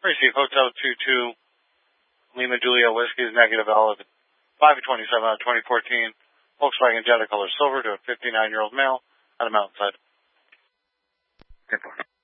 Receive Hotel 22, Lima Julia Whiskey is negative L at 527 out of 2014. Volkswagen Jetta color silver to a 59-year-old male on a mountainside. 10-4.